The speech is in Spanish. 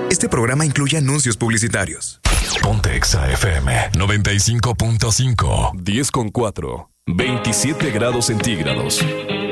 Este programa incluye anuncios publicitarios. Ponte Exa FM 95.5. 10,4. 27 grados centígrados.